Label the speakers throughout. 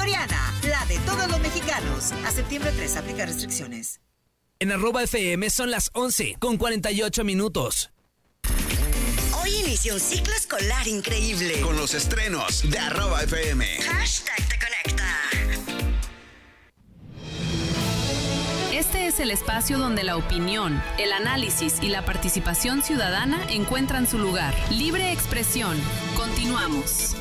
Speaker 1: Soriana, la de todos los mexicanos. A septiembre 3 aplica restricciones.
Speaker 2: En @FM son las 11:48.
Speaker 3: Hoy inicia un ciclo escolar increíble.
Speaker 4: Con los estrenos de @FM.
Speaker 3: #te conecta.
Speaker 5: Este es el espacio donde la opinión, el análisis y la participación ciudadana encuentran su lugar. Libre expresión. Continuamos.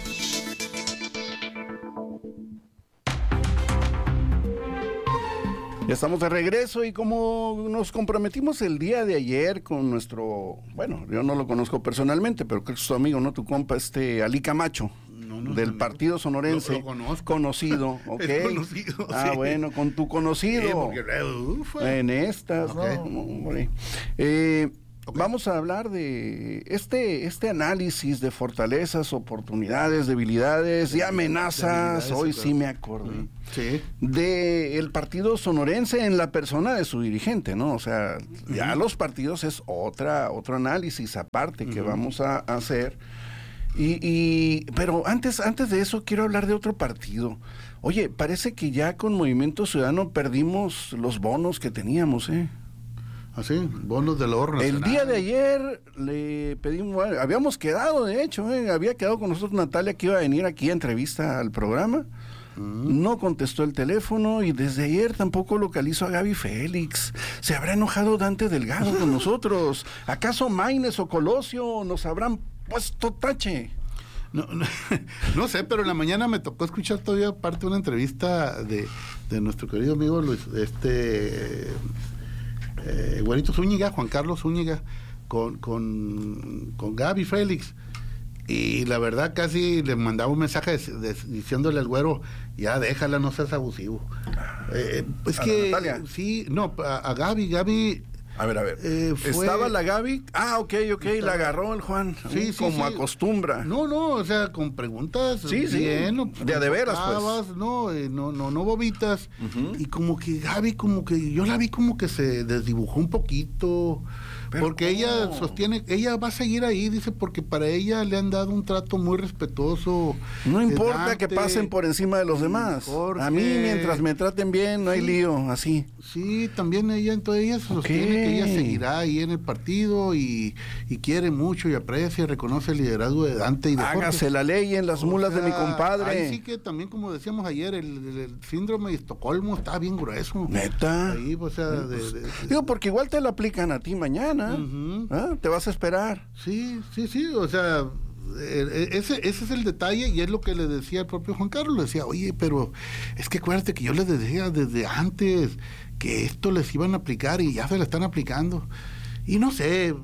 Speaker 6: Ya estamos de regreso y como nos comprometimos el día de ayer con nuestro, bueno, yo no lo conozco personalmente, pero creo que es tu amigo, ¿no? Tu compa, Ali Camacho, del Partido Sonorense.
Speaker 7: Lo conozco.
Speaker 6: Conocido, ok.
Speaker 7: Es conocido,
Speaker 6: Ah,
Speaker 7: sí.
Speaker 6: Bueno, con tu conocido.
Speaker 7: Sí, porque,
Speaker 6: en estas,
Speaker 7: okay.
Speaker 6: Hombre. Vamos a hablar de este análisis de fortalezas, oportunidades, debilidades y amenazas. Hoy sí me acordé.
Speaker 7: Sí.
Speaker 6: De el partido sonorense en la persona de su dirigente, ¿no? O sea, ya los partidos es otro análisis aparte que vamos a hacer. Pero antes de eso quiero hablar de otro partido. Oye, parece que ya con Movimiento Ciudadano perdimos los bonos que teníamos, ¿eh?
Speaker 7: Así, bonos del ahorro nacional.
Speaker 6: El día de ayer le pedimos, bueno, habíamos quedado, de hecho, había quedado con nosotros Natalia que iba a venir aquí a entrevista al programa. No contestó el teléfono y desde ayer tampoco localizo a Gaby Félix. ¿Se habrá enojado Dante Delgado con nosotros? ¿Acaso Maines o Colosio nos habrán puesto tache?
Speaker 7: No sé, pero en la mañana me tocó escuchar todavía parte de una entrevista de nuestro querido amigo Luis, Güerito Zúñiga, Juan Carlos Zúñiga, con Gaby Félix. Y la verdad casi le mandaba un mensaje diciéndole al güero, ya déjala, no seas abusivo. Es que
Speaker 6: Natalia?
Speaker 7: Sí, no, a Gaby.
Speaker 6: A ver. ¿Estaba la Gaby? Ah, ok, la agarró el Juan.
Speaker 7: Sí,
Speaker 6: como acostumbra.
Speaker 7: No, o sea, con preguntas.
Speaker 6: Sí.
Speaker 7: Bien,
Speaker 6: de veras, pues.
Speaker 7: No bobitas. Y como que Gaby, yo la vi como que se desdibujó un poquito. Porque ella sostiene, ella va a seguir ahí, dice, porque para ella le han dado un trato muy respetuoso.
Speaker 6: No importa que pasen por encima de los demás.
Speaker 7: Jorge.
Speaker 6: A mí, mientras me traten bien, no hay lío, así.
Speaker 7: Sí, también ella sostiene que ella seguirá ahí en el partido y quiere mucho y aprecia y reconoce el liderazgo de Dante y de Jorge.
Speaker 6: Hágase la ley en las mulas de mi compadre.
Speaker 7: Ahí sí que también, como decíamos ayer, el síndrome de Estocolmo está bien grueso.
Speaker 6: ¿Neta?
Speaker 7: Ahí, o sea,
Speaker 6: digo, porque igual te lo aplican a ti mañana. Te vas a esperar.
Speaker 7: Sí, o sea, ese es el detalle y es lo que le decía el propio Juan Carlos. Le decía, oye, pero es que acuérdate que yo les decía desde antes que esto les iban a aplicar y ya se lo están aplicando. Y no sé,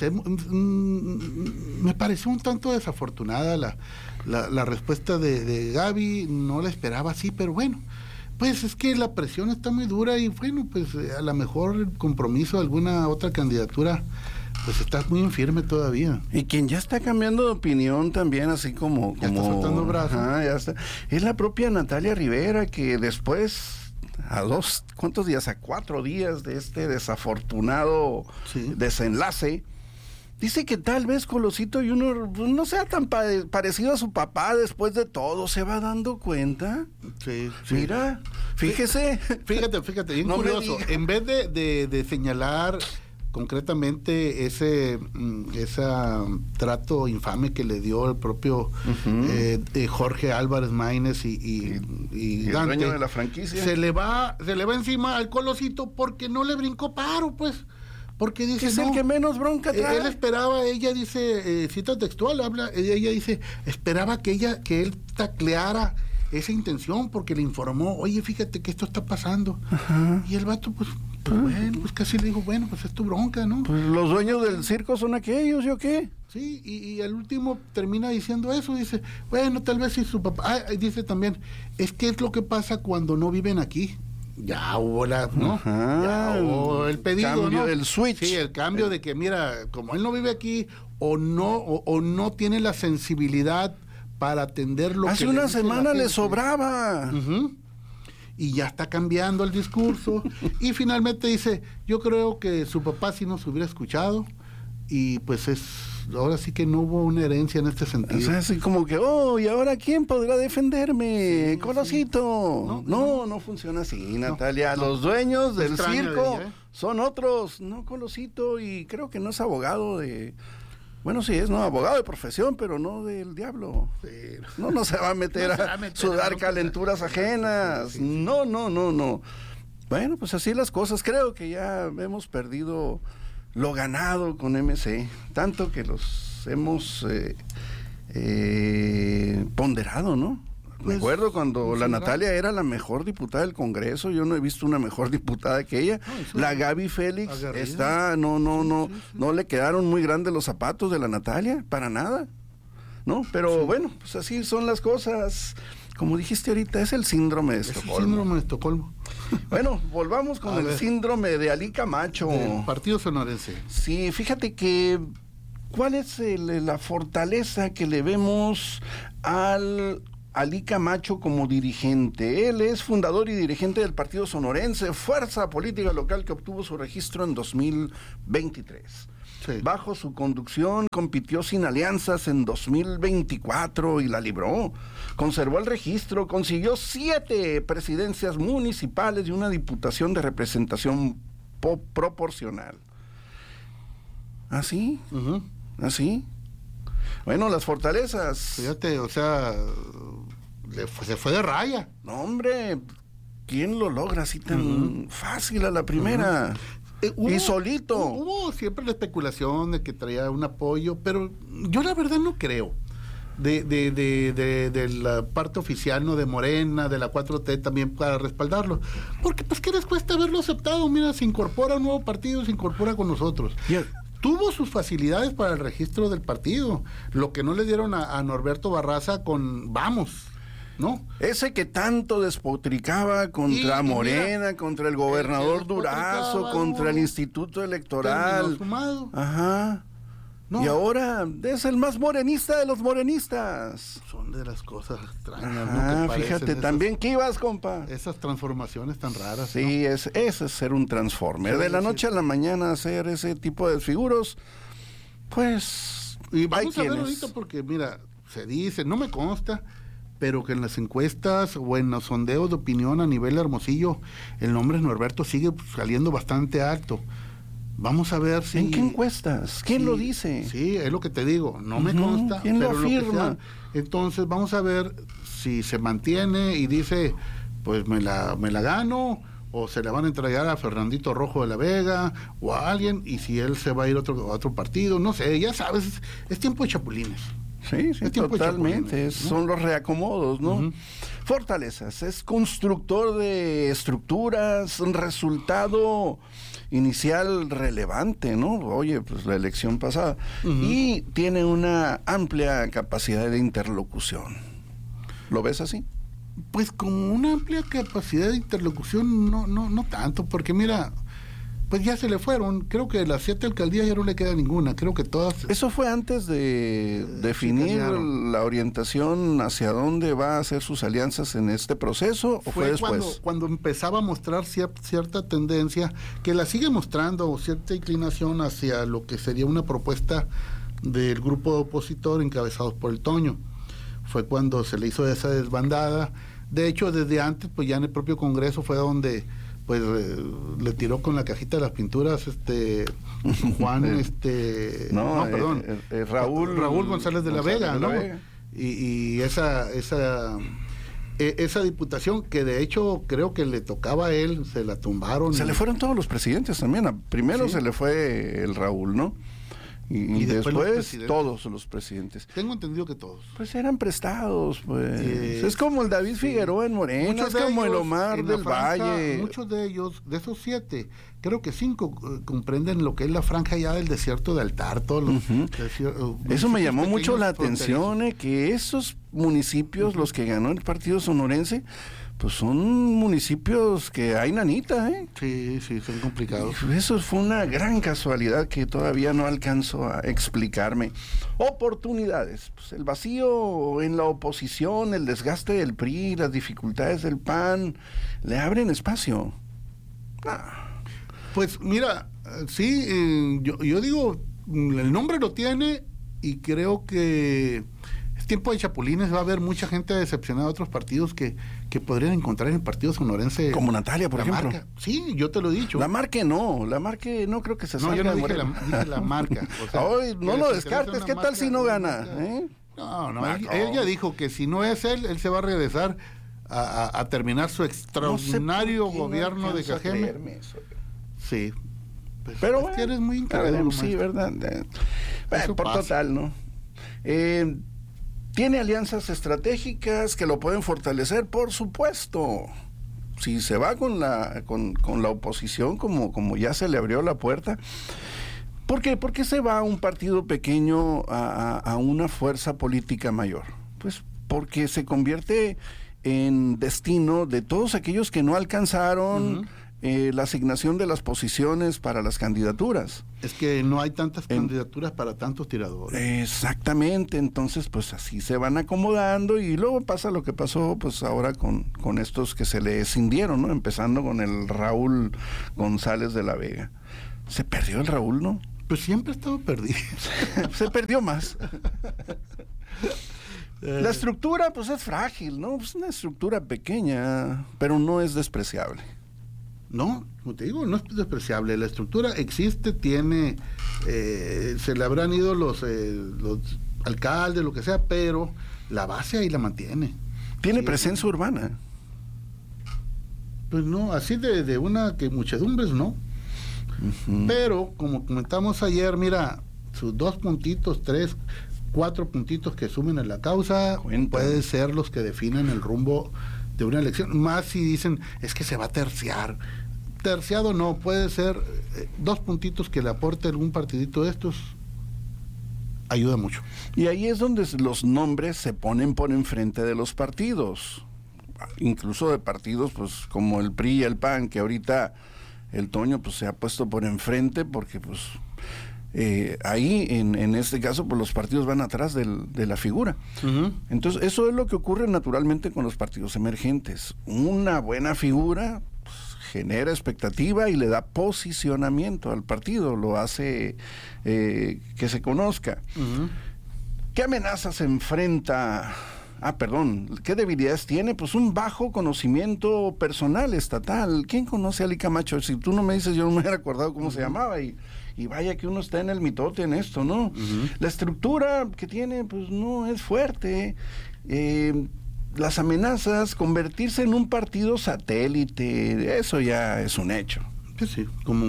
Speaker 7: me pareció un tanto desafortunada la respuesta de Gaby. No la esperaba así, pero bueno, pues es que la presión está muy dura y bueno, pues a lo mejor el compromiso de alguna otra candidatura pues está muy infirme todavía.
Speaker 6: Y quien ya está cambiando de opinión también, así como
Speaker 7: está soltando brazos.
Speaker 6: Ya está. Es la propia Natalia Rivera, que después ¿cuántos días? A 4 días de este desafortunado desenlace, dice que tal vez Colosito Junior no sea tan parecido a su papá después de todo. ¿Se va dando cuenta?
Speaker 7: Sí.
Speaker 6: Mira, fíjese.
Speaker 7: Fíjate, bien curioso. En vez de señalar concretamente ese trato infame que le dio el propio Jorge Álvarez Maínez y Dante,
Speaker 6: el dueño de la franquicia,
Speaker 7: se le va encima al Colosito porque no le brincó paro, pues. Porque dice,
Speaker 6: es el que menos bronca trae.
Speaker 7: Él esperaba, ella dice, cita textual, ella dice, esperaba que él tacleara esa intención porque le informó, oye, fíjate que esto está pasando. Y el vato, pues bueno, pues casi le dijo, bueno, pues es tu bronca, ¿no?
Speaker 6: Pues los dueños del circo son aquellos, ¿yo qué?
Speaker 7: Sí, y al último termina diciendo eso, dice, bueno, tal vez si su papá, dice también, es que es lo que pasa cuando no viven aquí. Ya hubo ya hubo el pedido,
Speaker 6: cambio,
Speaker 7: ¿no?
Speaker 6: del switch.
Speaker 7: Sí, el cambio de que, mira, como él no vive aquí, o no tiene la sensibilidad para atender lo
Speaker 6: hace
Speaker 7: que
Speaker 6: una semana le sobraba.
Speaker 7: Y ya está cambiando el discurso. Y finalmente dice, yo creo que su papá sí nos hubiera escuchado, y pues es ahora sí que no hubo una herencia en este sentido.
Speaker 6: O sea, así como que, ¿y ahora quién podrá defenderme? Sí, Colosito. Sí. No funciona así, Natalia. Los dueños del circo son otros, no Colosito, y creo que no es abogado de... Bueno, sí es, abogado de profesión, pero no del diablo. Sí. No se va a meter a sudar calenturas ajenas. Sí. No. Bueno, pues así las cosas. Creo que ya hemos perdido lo ganado con MC, tanto que los hemos ponderado, ¿no? Me acuerdo cuando la Natalia era la mejor diputada del Congreso, yo no he visto una mejor diputada que ella. La Gaby Félix está, no le quedaron muy grandes los zapatos de la Natalia, para nada, ¿no? Pero bueno, pues así son las cosas. Como dijiste ahorita, es el síndrome de Estocolmo.
Speaker 7: El síndrome de Estocolmo.
Speaker 6: Bueno, volvamos con el síndrome de Alí Camacho.
Speaker 7: Del Partido Sonorense.
Speaker 6: Sí, fíjate que, ¿cuál es la fortaleza que le vemos al Alí Camacho como dirigente? Él es fundador y dirigente del Partido Sonorense, fuerza política local que obtuvo su registro en 2023. Sí. Bajo su conducción compitió sin alianzas en 2024 y la libró. Conservó el registro, consiguió 7 presidencias municipales y una diputación de representación proporcional. ¿Así? ¿Así? Bueno, las fortalezas.
Speaker 7: Fíjate, o sea, se fue de raya.
Speaker 6: No, hombre, ¿quién lo logra así tan fácil a la primera? Y solito.
Speaker 7: Hubo siempre la especulación de que traía un apoyo, pero yo la verdad no creo. De la parte oficial, no de Morena, de la 4T también para respaldarlo. Porque pues ¿qué les cuesta haberlo aceptado? Mira, se incorpora a un nuevo partido, se incorpora con nosotros. Tuvo sus facilidades para el registro del partido, lo que no le dieron a Norberto Barraza con Vamos, ¿no?
Speaker 6: Ese que tanto despotricaba contra Morena, mira, contra el gobernador Durazo, contra el Instituto Electoral.
Speaker 7: Sumado.
Speaker 6: Ajá. No. Y ahora es el más morenista de los morenistas.
Speaker 7: Son de las cosas extrañas, ¿no?
Speaker 6: Fíjate, también que ibas, compa.
Speaker 7: Esas transformaciones tan raras.
Speaker 6: Sí, ¿no? Ese es ser un transformer. Sí, de la noche a la mañana hacer ese tipo de desfiguros, pues...
Speaker 7: Y vamos a ver ahorita porque, mira, se dice, no me consta, pero que en las encuestas o en los sondeos de opinión a nivel Hermosillo, el nombre de Norberto sigue saliendo bastante alto. Vamos a ver si...
Speaker 6: ¿En qué encuestas? ¿Quién lo dice?
Speaker 7: Sí, es lo que te digo, no me consta.
Speaker 6: ¿Quién lo afirma?
Speaker 7: Entonces vamos a ver si se mantiene y dice, pues me la gano, o se la van a entregar a Fernandito Rojo de la Vega, o a alguien, y si él se va a ir a otro partido, no sé, ya sabes, es tiempo de chapulines.
Speaker 6: Sí, totalmente, ¿no? Son los reacomodos, ¿no? Fortalezas, es constructor de estructuras, un resultado inicial relevante, ¿no? Oye, pues la elección pasada. Y tiene una amplia capacidad de interlocución. ¿Lo ves así?
Speaker 7: Pues como una amplia capacidad de interlocución, no tanto, porque mira, pues ya se le fueron, creo que las 7 alcaldías ya no le queda ninguna, creo que todas...
Speaker 6: ¿Eso fue antes de definir la orientación hacia dónde va a hacer sus alianzas en este proceso, o fue después?
Speaker 7: Cuando empezaba a mostrar cierta tendencia, que la sigue mostrando, cierta inclinación hacia lo que sería una propuesta del grupo opositor encabezados por el Toño. Fue cuando se le hizo esa desbandada. De hecho, desde antes, pues ya en el propio Congreso fue donde... pues le tiró con la cajita de las pinturas Juan Raúl González de la Vega, ¿no? Y esa diputación que de hecho creo que le tocaba a él, se la tumbaron.
Speaker 6: Se le fueron todos los presidentes también. Primero se le fue el Raúl, ¿no? Y después todos los presidentes.
Speaker 7: Tengo entendido que todos.
Speaker 6: Pues eran prestados, pues. Es como el David Figueroa en Morena, es como el Omar del Valle.
Speaker 7: Muchos de ellos, de esos 7, creo que 5 comprenden lo que es la franja ya del desierto de Altar. Todos los
Speaker 6: Eso me llamó mucho la atención, que esos municipios, los que ganó el Partido Sonorense, pues son municipios que hay nanita, ¿eh?
Speaker 7: Sí, son complicados.
Speaker 6: Eso fue una gran casualidad que todavía no alcanzo a explicarme. Oportunidades, pues el vacío en la oposición, el desgaste del PRI, las dificultades del PAN, le abren espacio.
Speaker 7: Pues mira, sí, yo digo, el nombre lo tiene y creo que es tiempo de chapulines. Va a haber mucha gente decepcionada de otros partidos que podrían encontrar en el partido sonorense.
Speaker 6: Como Natalia, por ejemplo.
Speaker 7: Marca. Sí, yo te lo he dicho.
Speaker 6: La Marque no creo que se salga.
Speaker 7: No, yo no
Speaker 6: de
Speaker 7: dije
Speaker 6: Morena.
Speaker 7: dije la marca. O sea,
Speaker 6: Ay, no lo descartes, ¿qué tal si no gana?
Speaker 7: No, ella dijo que si no es él se va a regresar a terminar su extraordinario gobierno de Cajeme. Sí. Pues,
Speaker 6: pero
Speaker 7: es
Speaker 6: bueno,
Speaker 7: que eres muy incrédulo.
Speaker 6: sí, ¿verdad? Por
Speaker 7: pasa.
Speaker 6: total, ¿no? ¿Tiene alianzas estratégicas que lo pueden fortalecer? Por supuesto. Si se va con la oposición, como ya se le abrió la puerta. ¿Por qué? Porque se va a un partido pequeño a una fuerza política mayor. Pues porque se convierte en destino de todos aquellos que no alcanzaron la asignación de las posiciones para las candidaturas.
Speaker 7: Es que no hay tantas candidaturas para tantos tiradores.
Speaker 6: Exactamente, entonces pues así se van acomodando y luego pasa lo que pasó pues ahora con estos que se le escindieron, ¿no? Empezando con el Raúl González de la Vega. Se perdió el Raúl, ¿no?
Speaker 7: Pues siempre ha estado perdido.
Speaker 6: Se perdió más. La estructura pues es frágil, ¿no? Es una estructura pequeña, pero no es despreciable.
Speaker 7: No, como te digo, no es despreciable. La estructura existe, tiene, se le habrán ido los alcaldes, lo que sea, pero la base ahí la mantiene.
Speaker 6: Tiene
Speaker 7: Sí,
Speaker 6: presencia urbana.
Speaker 7: Pues no, así de una que muchedumbres, ¿no? Pero, como comentamos ayer, mira, sus 2 puntitos, 3, 4 puntitos que sumen a la causa, pueden ser los que definen el rumbo de una elección. Más si dicen, es que se va a terciar. Terciado no, puede ser 2 puntitos que le aporte algún partidito de estos, ayuda mucho.
Speaker 6: Y ahí es donde los nombres se ponen por enfrente de los partidos, incluso de partidos pues como el PRI y el PAN, que ahorita el Toño pues se ha puesto por enfrente porque pues ahí en este caso pues los partidos van atrás de la figura. Entonces eso es lo que ocurre naturalmente con los partidos emergentes. Una buena figura pues, genera expectativa y le da posicionamiento al partido, lo hace que se conozca. ¿Qué amenazas enfrenta? ¿Qué debilidades tiene? Pues un bajo conocimiento personal, estatal. ¿Quién conoce a Ali Camacho? Si tú no me dices, yo no me hubiera acordado cómo se llamaba, y vaya que uno está en el mitote en esto, ¿no? La estructura que tiene, pues no es fuerte. Las amenazas, convertirse en un partido satélite, eso ya es un hecho.
Speaker 7: Sí,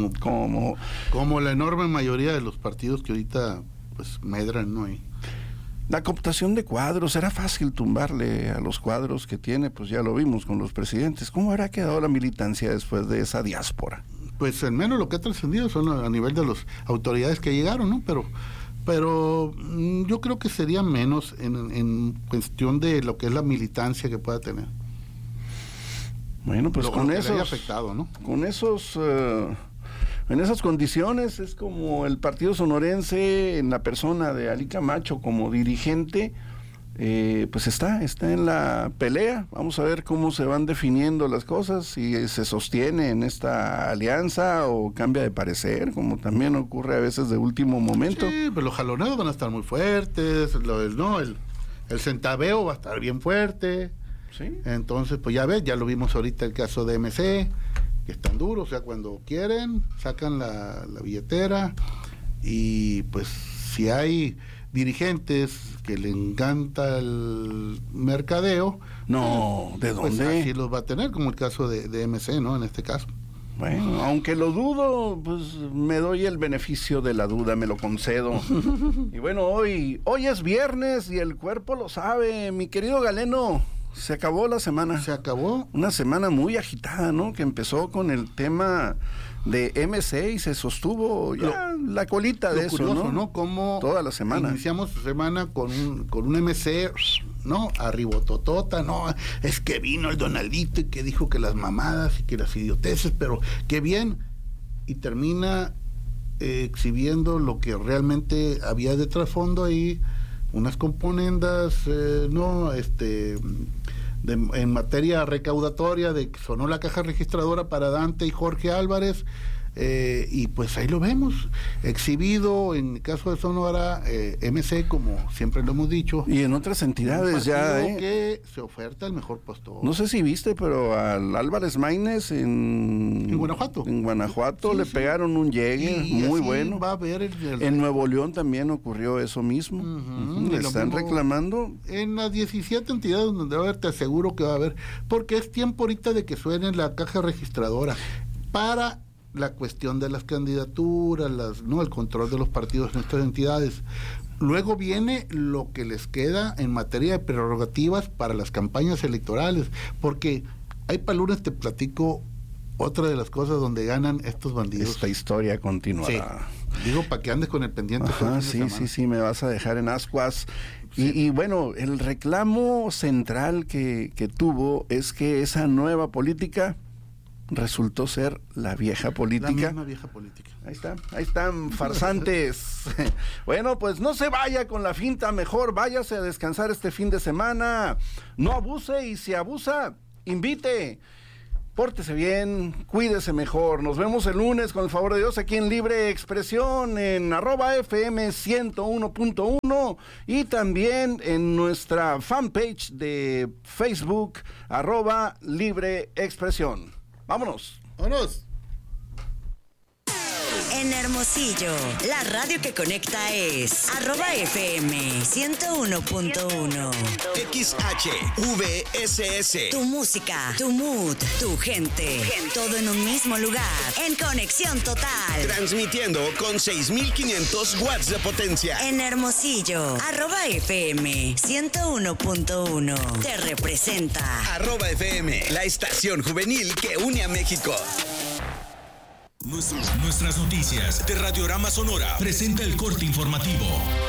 Speaker 7: como la enorme mayoría de los partidos que ahorita pues medran, ¿no?
Speaker 6: La cooptación de cuadros, era fácil tumbarle a los cuadros que tiene, pues ya lo vimos con los presidentes. ¿Cómo habrá quedado la militancia después de esa diáspora?
Speaker 7: Pues al menos lo que ha trascendido son a nivel de las autoridades que llegaron, ¿no? Pero yo creo que sería menos en cuestión de lo que es la militancia que pueda tener.
Speaker 6: Bueno, pues con esos
Speaker 7: afectado, ¿no?
Speaker 6: Con esos en esas condiciones es como el partido sonorense en la persona de Ali Camacho como dirigente, pues está en la pelea. Vamos a ver cómo se van definiendo las cosas, si se sostiene en esta alianza o cambia de parecer, como también ocurre a veces de último momento.
Speaker 7: Sí, pero los jaloneos van a estar muy fuertes, el centaveo va a estar bien fuerte.
Speaker 6: Sí.
Speaker 7: Entonces, pues ya ves, ya lo vimos ahorita el caso de MC, que están duros, o sea, cuando quieren, sacan la billetera, y pues si hay dirigentes que le encanta el mercadeo,
Speaker 6: ¿de dónde?
Speaker 7: Pues así los va a tener, como el caso de MC, ¿no? En este caso.
Speaker 6: Bueno, aunque lo dudo, pues me doy el beneficio de la duda, me lo concedo. Y bueno, hoy es viernes y el cuerpo lo sabe, mi querido Galeno. Se acabó la semana.
Speaker 7: Se acabó.
Speaker 6: Una semana muy agitada, ¿no? Que empezó con el tema de MC y se sostuvo ya la colita de eso,
Speaker 7: curioso,
Speaker 6: ¿no?
Speaker 7: Como
Speaker 6: toda la semana.
Speaker 7: Iniciamos semana con un MC, ¿no? Arribototota, ¿no? Es que vino el Donaldito y que dijo que las mamadas y que las idioteces, pero qué bien. Y termina exhibiendo lo que realmente había de trasfondo ahí, unas componendas, ¿no? En materia recaudatoria, de que sonó la caja registradora para Dante y Jorge Álvarez, y pues ahí lo vemos, exhibido en el caso de Sonora, MC, como siempre lo hemos dicho.
Speaker 6: Y en otras entidades ya,
Speaker 7: que se oferta el mejor postor.
Speaker 6: No sé si viste, pero al Álvarez Maínez en
Speaker 7: Guanajuato.
Speaker 6: En Guanajuato
Speaker 7: sí,
Speaker 6: le pegaron un llegue muy bueno.
Speaker 7: Va a haber
Speaker 6: en Nuevo León también ocurrió eso mismo. Le están reclamando.
Speaker 7: En las 17 entidades donde va a haber, te aseguro que va a haber, porque es tiempo ahorita de que suene la caja registradora para la cuestión de las candidaturas, el control de los partidos en estas entidades. Luego viene lo que les queda en materia de prerrogativas para las campañas electorales, porque hay para lunes te platico otra de las cosas donde ganan estos bandidos.
Speaker 6: Esta historia continuará.
Speaker 7: Sí. Digo, para que andes con el pendiente.
Speaker 6: Ajá, sí, me vas a dejar en ascuas. Sí. Y bueno, el reclamo central que tuvo es que esa nueva política resultó ser la vieja política.
Speaker 7: La misma vieja política.
Speaker 6: Ahí están, farsantes. Bueno, pues no se vaya con la finta, mejor váyase a descansar este fin de semana. No abuse, y si abusa, invite. Pórtese bien, cuídese mejor. Nos vemos el lunes, con el favor de Dios, aquí en Libre Expresión, en @FM 101.1 y también en nuestra fanpage de Facebook, @Libre Expresión. Vámonos.
Speaker 3: En Hermosillo, la radio que conecta es @FM 101.1.
Speaker 4: XHVSS.
Speaker 3: Tu música, tu mood, tu gente. Todo en un mismo lugar. En conexión total.
Speaker 4: Transmitiendo con 6,500 watts de potencia.
Speaker 3: En Hermosillo, @FM 101.1. Te representa.
Speaker 4: @FM, la estación juvenil que une a México.
Speaker 8: Nuestras noticias de Radiorama Sonora presenta el corte informativo.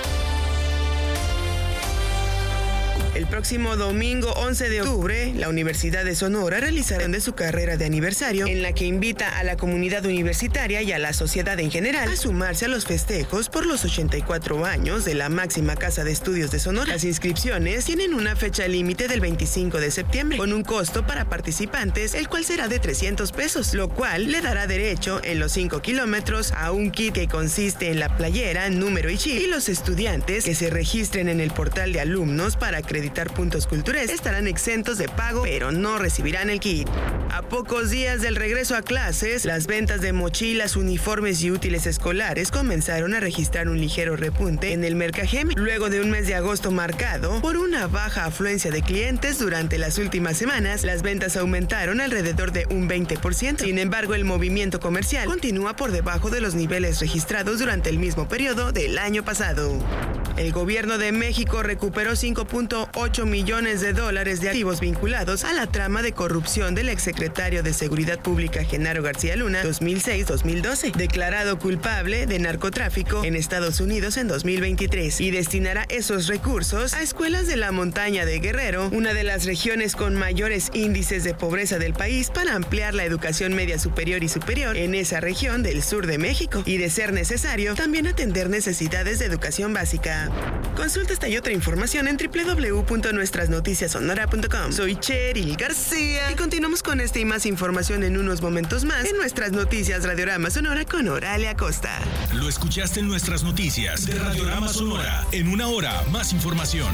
Speaker 9: El próximo domingo 11 de octubre, la Universidad de Sonora realizará de su carrera de aniversario, en la que invita a la comunidad universitaria y a la sociedad en general a sumarse a los festejos por los 84 años de la máxima casa de estudios de Sonora. Las inscripciones tienen una fecha límite del 25 de septiembre, con un costo para participantes, el cual será de 300 pesos, lo cual le dará derecho en los 5 kilómetros a un kit que consiste en la playera, número y chip, y los estudiantes que se registren en el portal de alumnos para acreditar puntos culturales estarán exentos de pago, pero no recibirán el kit. A pocos días del regreso a clases, las ventas de mochilas, uniformes y útiles escolares comenzaron a registrar un ligero repunte en el Mercajeme, luego de un mes de agosto marcado por una baja afluencia de clientes. Durante las últimas semanas, las ventas aumentaron alrededor de un 20%. Sin embargo, el movimiento comercial continúa por debajo de los niveles registrados durante el mismo periodo del año pasado. El gobierno de México recuperó $5.8 millones de activos vinculados a la trama de corrupción del exsecretario de Seguridad Pública Genaro García Luna 2006-2012, declarado culpable de narcotráfico en Estados Unidos en 2023, y destinará esos recursos a escuelas de la montaña de Guerrero, una de las regiones con mayores índices de pobreza del país, para ampliar la educación media superior y superior en esa región del sur de México, y de ser necesario, también atender necesidades de educación básica. Consulta esta y otra información en www.nuestrasnoticiasonora.com. Soy Cheryl García y continuamos con esta y más información en unos momentos más en Nuestras Noticias Radiorama Sonora con Oralia Costa.
Speaker 8: Lo escuchaste en Nuestras Noticias de Radiorama Sonora. En una hora, más información.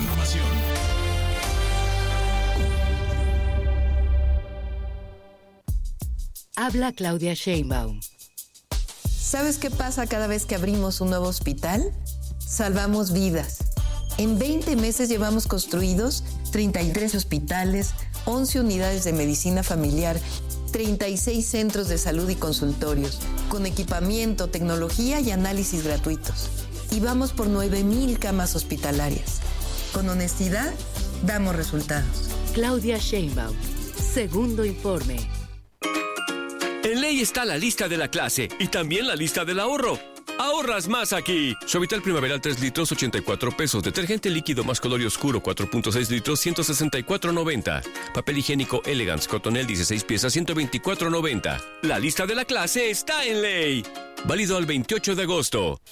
Speaker 10: Habla Claudia Sheinbaum.
Speaker 11: ¿Sabes qué pasa cada vez que abrimos un nuevo hospital? Salvamos vidas. En 20 meses llevamos construidos 33 hospitales, 11 unidades de medicina familiar, 36 centros de salud y consultorios, con equipamiento, tecnología y análisis gratuitos. Y vamos por 9,000 camas hospitalarias. Con honestidad, damos resultados.
Speaker 10: Claudia Sheinbaum. Segundo informe.
Speaker 12: En Ley está la lista de la clase y también la lista del ahorro. Ahorras más aquí. Suavitel Primaveral 3 litros, 84 pesos. Detergente líquido más color y oscuro 4.6 litros, 164.90. Papel higiénico Elegance Cotonel 16 piezas, 124.90. La lista de la clase está en Ley. Válido al 28 de agosto.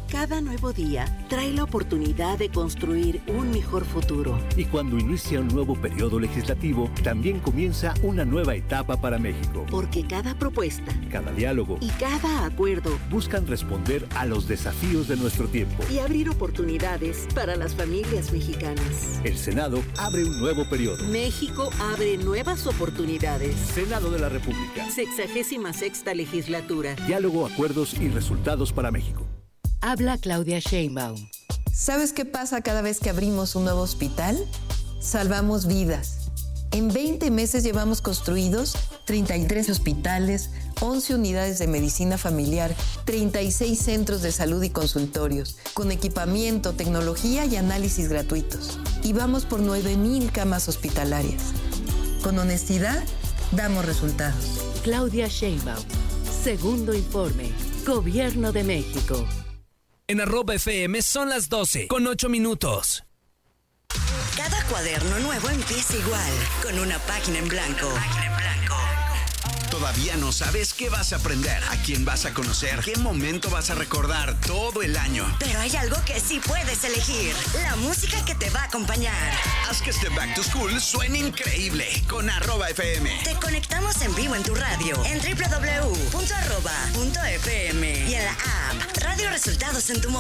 Speaker 13: Cada nuevo día trae la oportunidad de construir un mejor futuro.
Speaker 14: Y cuando inicia un nuevo periodo legislativo, también comienza una nueva etapa para México.
Speaker 13: Porque cada propuesta,
Speaker 14: cada diálogo
Speaker 13: y cada acuerdo
Speaker 14: buscan responder a los desafíos de nuestro tiempo
Speaker 13: y abrir oportunidades para las familias mexicanas.
Speaker 14: El Senado abre un nuevo periodo.
Speaker 13: México abre nuevas oportunidades.
Speaker 14: Senado de la República.
Speaker 13: 66ª legislatura.
Speaker 14: Diálogo, acuerdos y resultados para México.
Speaker 10: Habla Claudia Sheinbaum.
Speaker 11: ¿Sabes qué pasa cada vez que abrimos un nuevo hospital? Salvamos vidas. En 20 meses llevamos construidos 33 hospitales, 11 unidades de medicina familiar, 36 centros de salud y consultorios, con equipamiento, tecnología y análisis gratuitos. Y vamos por 9,000 camas hospitalarias. Con honestidad, damos resultados.
Speaker 10: Claudia Sheinbaum. Segundo informe. Gobierno de México.
Speaker 2: En @FM son las 12:08.
Speaker 3: Cada cuaderno nuevo empieza igual, con una página en blanco.
Speaker 4: Todavía no sabes qué vas a aprender, a quién vas a conocer, qué momento vas a recordar todo el año.
Speaker 3: Pero hay algo que sí puedes elegir, la música que te va a acompañar.
Speaker 4: Haz que este Back to School suene increíble con @FM.
Speaker 3: Te conectamos en vivo en tu radio, en www.arroba.fm y en la app Radio Resultados en tu móvil.